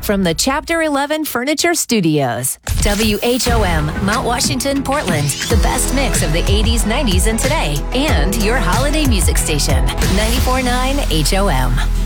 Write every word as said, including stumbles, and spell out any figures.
from the Chapter eleven Furniture Studios. W H O M, Mount Washington, Portland. The best mix of the eighties, nineties, and today. And your holiday music station. ninety-four point nine H O M.